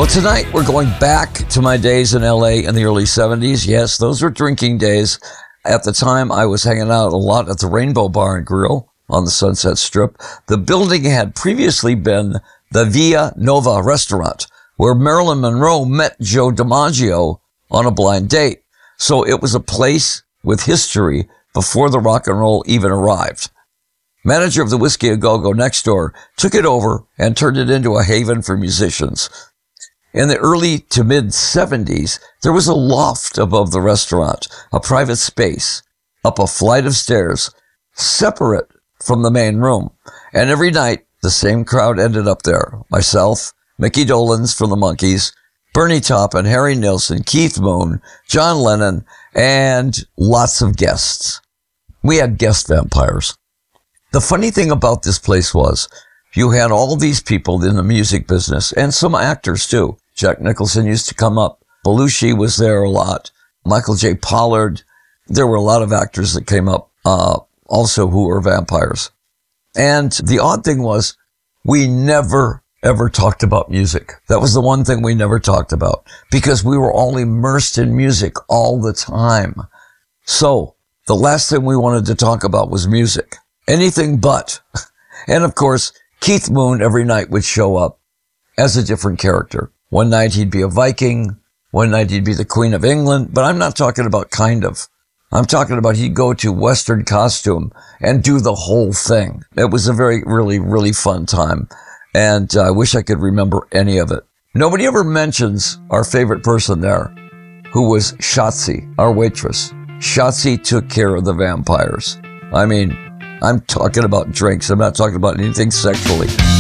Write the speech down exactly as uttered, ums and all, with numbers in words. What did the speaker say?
Well, tonight we're going back to my days in L A in the early seventies. Yes, those were drinking days. At the time, I was hanging out a lot at the Rainbow Bar and Grill on the Sunset Strip. The building had previously been the Via Nova restaurant, where Marilyn Monroe met Joe DiMaggio on a blind date. So it was a place with history before the rock and roll even arrived. Manager of the Whiskey A Go-Go next door took it over and turned it into a haven for musicians. In the early to mid-seventies, there was a loft above the restaurant, a private space, up a flight of stairs, separate from the main room. And every night, the same crowd ended up there. Myself, Mickey Dolenz from the Monkees, Bernie Taupin, Harry Nilsson, Keith Moon, John Lennon, and lots of guests. We had guest vampires. The funny thing about this place was, you had all these people in the music business, and some actors too. Jack Nicholson used to come up. Belushi was there a lot. Michael J. Pollard. There were a lot of actors that came up uh, also who were vampires. And the odd thing was, we never, ever talked about music. That was the one thing we never talked about, because we were all immersed in music all the time. So the last thing we wanted to talk about was music. Anything but. And of course, Keith Moon every night would show up as a different character. One night he'd be a Viking. One night he'd be the Queen of England. But I'm not talking about kind of. I'm talking about he'd go to Western costume and do the whole thing. It was a very, really, really fun time. And uh, I wish I could remember any of it. Nobody ever mentions our favorite person there, who was Shotzi, our waitress. Shotzi took care of the vampires. I mean, I'm talking about drinks. I'm not talking about anything sexually.